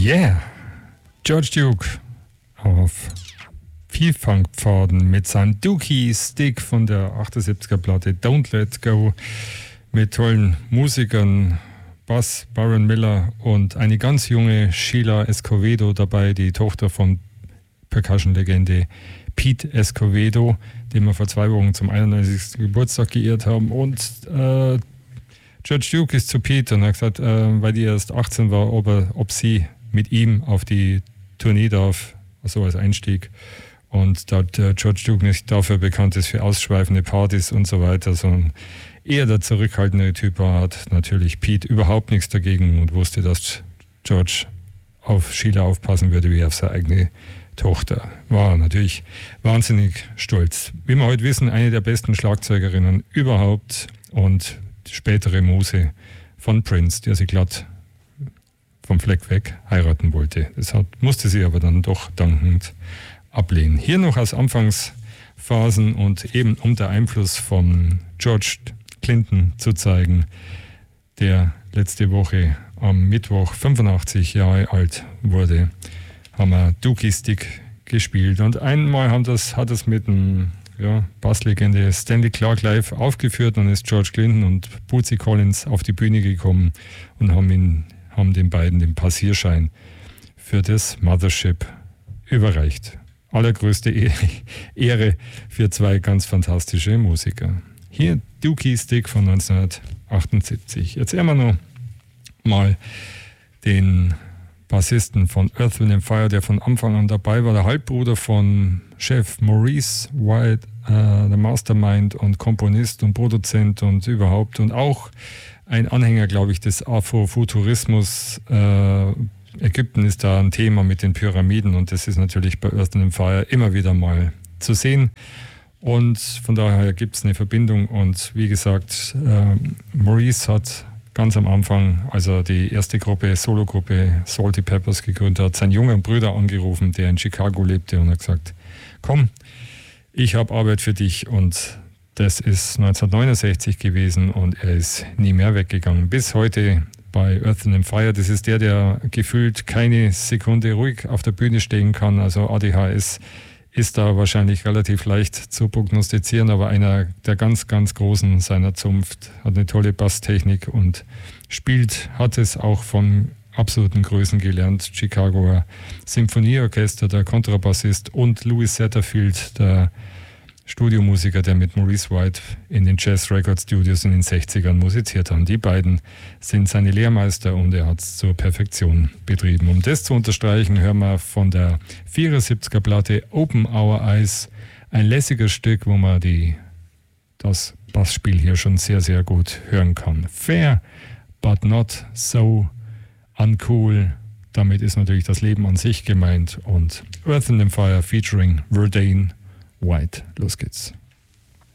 Yeah, George Duke auf Vielfangpfaden mit seinem Dookie-Stick von der 78er-Platte Don't Let Go mit tollen Musikern, Bass Baron Miller und eine ganz junge Sheila Escovedo dabei, die Tochter von Percussion-Legende Pete Escovedo, den wir vor 2 Wochen zum 91. Geburtstag geehrt haben. Und George Duke ist zu Pete und hat gesagt, weil die erst 18 war, ob sie mit ihm auf die Tournee darf, so als Einstieg. Und da George Duke nicht dafür bekannt ist für ausschweifende Partys und so weiter, sondern eher der zurückhaltende Typ war, hat natürlich Pete überhaupt nichts dagegen und wusste, dass George auf Sheila aufpassen würde wie auf seine eigene Tochter. War natürlich wahnsinnig stolz. Wie wir heute wissen, eine der besten Schlagzeugerinnen überhaupt und die spätere Muse von Prince, der sie glatt vom Fleck weg heiraten wollte. Das musste sie aber dann doch dankend ablehnen. Hier noch aus Anfangsphasen und eben unter Einfluss von George Clinton zu zeigen, der letzte Woche am Mittwoch 85 Jahre alt wurde, haben wir Dookie Stick gespielt. Und einmal hat es mit einem Basslegende Stanley Clarke live aufgeführt, dann ist George Clinton und Bootsy Collins auf die Bühne gekommen und haben den beiden den Passierschein für das Mothership überreicht. Allergrößte Ehre für 2 ganz fantastische Musiker. Hier Dookie Stick von 1978. Jetzt hören wir noch mal den Bassisten von Earth, Wind & Fire, der von Anfang an dabei war, der Halbbruder von Chef Maurice White, der Mastermind und Komponist und Produzent und überhaupt und auch ein Anhänger, glaube ich, des Afrofuturismus. Ägypten ist da ein Thema mit den Pyramiden und das ist natürlich bei Earth, Wind & Fire immer wieder mal zu sehen. Und von daher gibt es eine Verbindung und wie gesagt, Maurice hat ganz am Anfang, als er die erste Sologruppe Salty Peppers gegründet hat, seinen jungen Bruder angerufen, der in Chicago lebte und hat gesagt, komm, ich habe Arbeit für dich und das ist 1969 gewesen und er ist nie mehr weggegangen. Bis heute bei Earth, Wind & Fire, das ist der gefühlt keine Sekunde ruhig auf der Bühne stehen kann, also ADHS ist da wahrscheinlich relativ leicht zu prognostizieren, aber einer der ganz, ganz Großen seiner Zunft, hat eine tolle Basstechnik und hat es auch von absoluten Größen gelernt. Chicagoer Symphonieorchester, der Kontrabassist und Louis Satterfield, der Studiomusiker, der mit Maurice White in den Jazz Record Studios in den 60ern musiziert haben. Die beiden sind seine Lehrmeister und er hat es zur Perfektion betrieben. Um das zu unterstreichen, hören wir von der 74er Platte Open Our Eyes ein lässiges Stück, wo man das Bassspiel hier schon sehr, sehr gut hören kann. Fair, but not so uncool. Damit ist natürlich das Leben an sich gemeint und Earth, Wind & Fire featuring Verdane White. Los geht's.